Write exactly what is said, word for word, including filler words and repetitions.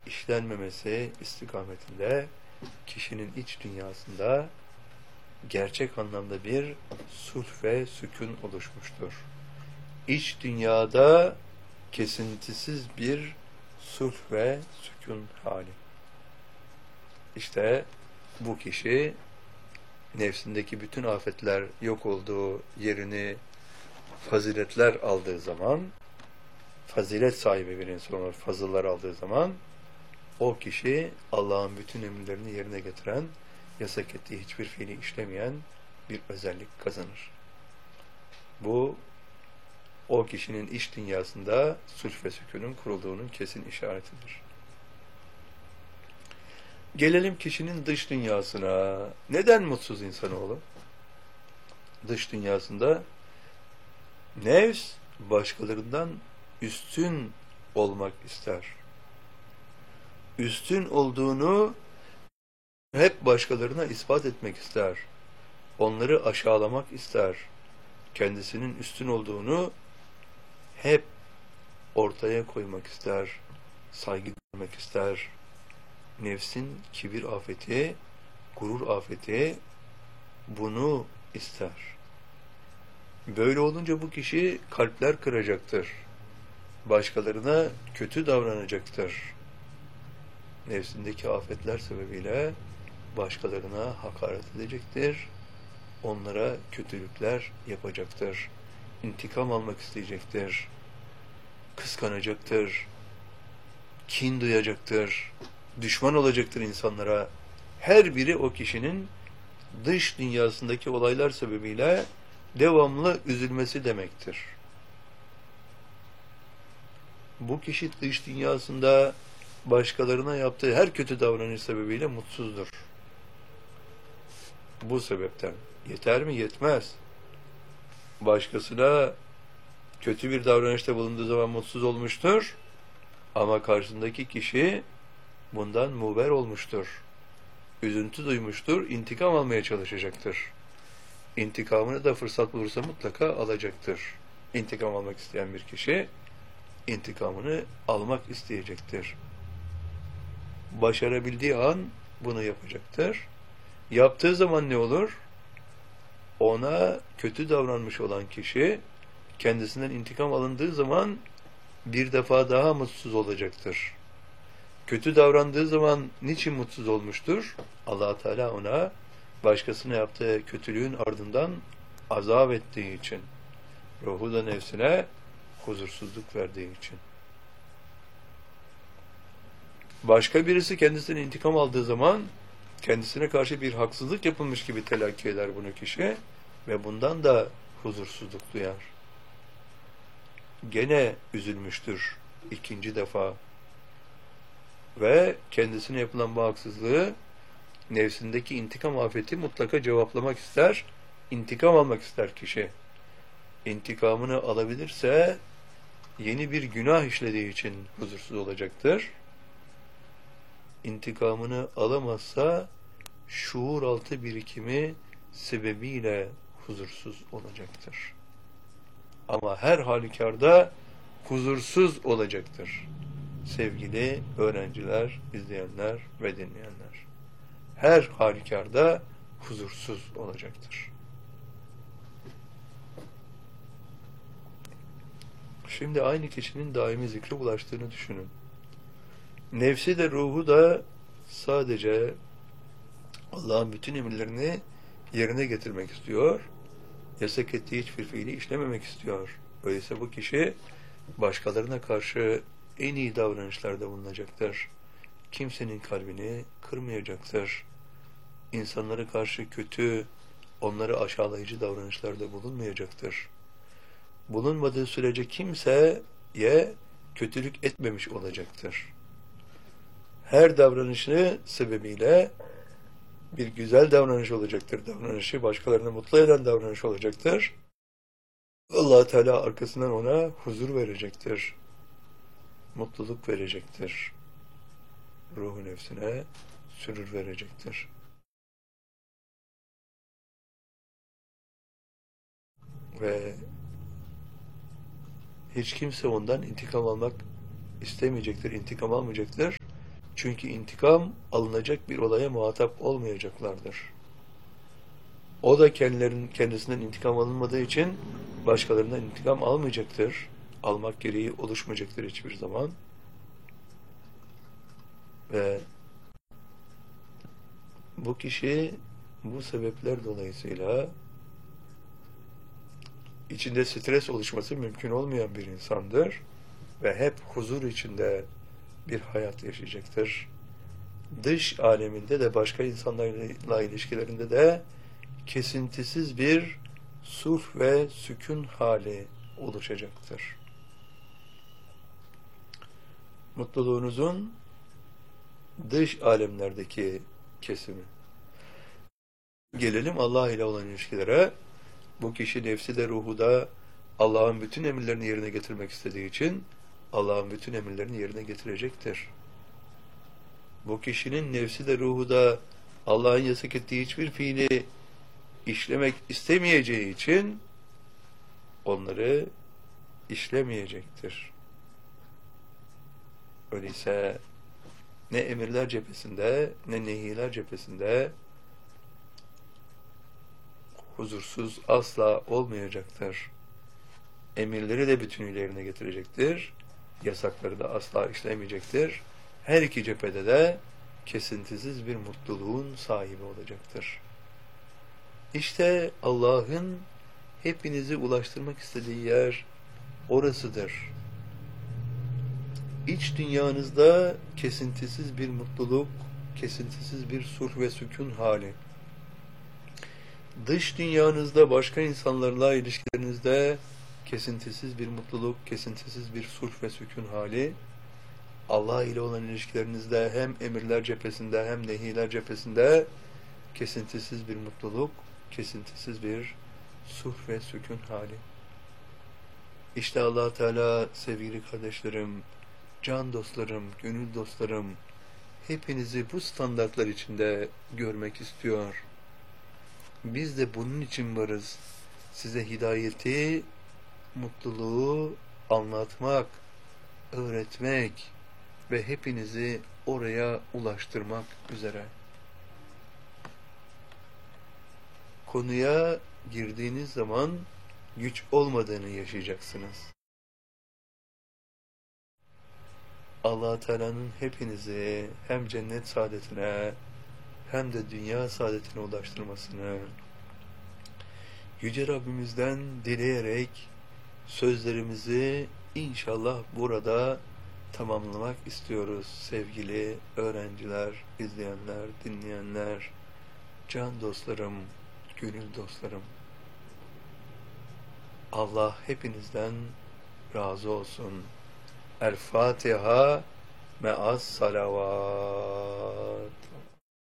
işlenmemesi istikametinde kişinin iç dünyasında gerçek anlamda bir sulh ve sükun oluşmuştur. İç dünyada kesintisiz bir sulh ve sükun hali. İşte bu kişi nefsindeki bütün afetler yok olduğu yerini faziletler aldığı zaman, fazilet sahibi bir insan olur, fazıllar aldığı zaman, o kişi Allah'ın bütün emirlerini yerine getiren, yasak ettiği hiçbir fiili işlemeyen bir özellik kazanır. Bu, o kişinin iç dünyasında sulh ve sükûnun kurulduğunun kesin işaretidir. Gelelim kişinin dış dünyasına. Neden mutsuz insanoğlu? Dış dünyasında nefs başkalarından üstün olmak ister. Üstün olduğunu hep başkalarına ispat etmek ister. Onları aşağılamak ister. Kendisinin üstün olduğunu hep ortaya koymak ister. Saygı görmek ister. Nefsin kibir afeti, gurur afeti bunu ister. Böyle olunca bu kişi kalpler kıracaktır. Başkalarına kötü davranacaktır. Nefsindeki afetler sebebiyle başkalarına hakaret edecektir. Onlara kötülükler yapacaktır. İntikam almak isteyecektir. Kıskanacaktır. Kin duyacaktır. Düşman olacaktır insanlara. Her biri o kişinin dış dünyasındaki olaylar sebebiyle devamlı üzülmesi demektir. Bu kişi dış dünyasında başkalarına yaptığı her kötü davranış sebebiyle mutsuzdur. Bu sebepten. Yeter mi? Yetmez. Başkasına kötü bir davranışta bulunduğu zaman mutsuz olmuştur. Ama karşısındaki kişi bundan muber olmuştur. Üzüntü duymuştur. İntikam almaya çalışacaktır. İntikamını da fırsat bulursa mutlaka alacaktır. İntikam almak isteyen bir kişi intikamını almak isteyecektir. Başarabildiği an bunu yapacaktır. Yaptığı zaman ne olur? Ona kötü davranmış olan kişi kendisinden intikam alındığı zaman bir defa daha mutsuz olacaktır. Kötü davrandığı zaman niçin mutsuz olmuştur? Allah Teala ona başkasına yaptığı kötülüğün ardından azap ettiği için, ruhu da nefsine huzursuzluk verdiği için. Başka birisi kendisinden intikam aldığı zaman kendisine karşı bir haksızlık yapılmış gibi telakki eder bunu kişi ve bundan da huzursuzluk duyar. Gene üzülmüştür ikinci defa ve kendisine yapılan bu haksızlığı nefsindeki intikam afeti mutlaka cevaplamak ister, intikam almak ister kişi. İntikamını alabilirse yeni bir günah işlediği için huzursuz olacaktır. İntikamını alamazsa şuur altı birikimi sebebiyle huzursuz olacaktır. Ama her halükarda huzursuz olacaktır. Sevgili öğrenciler, izleyenler ve dinleyenler. Her halükarda huzursuz olacaktır. Şimdi aynı kişinin daimi zikre ulaştığını düşünün. Nefsi de ruhu da sadece Allah'ın bütün emirlerini yerine getirmek istiyor. Yasak ettiği hiçbir fiili işlememek istiyor. Öyleyse bu kişi başkalarına karşı en iyi davranışlarda bulunacaktır. Kimsenin kalbini kırmayacaktır. İnsanlara karşı kötü, onları aşağılayıcı davranışlarda bulunmayacaktır. Bulunmadığı sürece kimseye kötülük etmemiş olacaktır. Her davranışı sebebiyle bir güzel davranış olacaktır. Davranışı başkalarını mutlu eden davranış olacaktır. Allah Teala arkasından ona huzur verecektir. Mutluluk verecektir. Ruhu nefsine sürür verecektir. Ve hiç kimse ondan intikam almak istemeyecektir, intikam almayacaktır. Çünkü intikam alınacak bir olaya muhatap olmayacaklardır. O da kendilerinin kendisinden intikam alınmadığı için başkalarından intikam almayacaktır. Almak gereği oluşmayacaktır hiçbir zaman. Ve bu kişi bu sebepler dolayısıyla içinde stres oluşması mümkün olmayan bir insandır ve hep huzur içinde bir hayat yaşayacaktır. Dış aleminde de başka insanlarla ilişkilerinde de kesintisiz bir sulh ve sükun hali oluşacaktır. Mutluluğunuzun dış alemlerdeki kesimi. Gelelim Allah ile olan ilişkilere. Bu kişi nefsi de ruhu da Allah'ın bütün emirlerini yerine getirmek istediği için Allah'ın bütün emirlerini yerine getirecektir. Bu kişinin nefsi de ruhu da Allah'ın yasak ettiği hiçbir fiili işlemek istemeyeceği için onları işlemeyecektir. Öyleyse ne emirler cephesinde ne nehiler cephesinde huzursuz asla olmayacaktır. Emirleri de bütünüyle yerine getirecektir. Yasakları da asla işlemeyecektir. Her iki cephede de kesintisiz bir mutluluğun sahibi olacaktır. İşte Allah'ın hepinizi ulaştırmak istediği yer orasıdır. İç dünyanızda kesintisiz bir mutluluk, kesintisiz bir sulh ve sükun hali. Dış dünyanızda başka insanlarla ilişkilerinizde kesintisiz bir mutluluk, kesintisiz bir sulh ve sükun hali. Allah ile olan ilişkilerinizde hem emirler cephesinde hem nehiler cephesinde kesintisiz bir mutluluk, kesintisiz bir sulh ve sükun hali. İşte Allah Teala sevgili kardeşlerim, can dostlarım, gönül dostlarım, hepinizi bu standartlar içinde görmek istiyor. Biz de bunun için varız. Size hidayeti, mutluluğu anlatmak, öğretmek ve hepinizi oraya ulaştırmak üzere. Konuya girdiğiniz zaman güç olmadığını yaşayacaksınız. Allah Teala'nın hepinizi hem cennet saadetine hem de dünya saadetine ulaştırmasını Yüce Rabbimizden dileyerek sözlerimizi inşallah burada tamamlamak istiyoruz sevgili öğrenciler, izleyenler, dinleyenler, can dostlarım, gönül dostlarım. Allah hepinizden razı olsun. El Fatiha me'as salavat.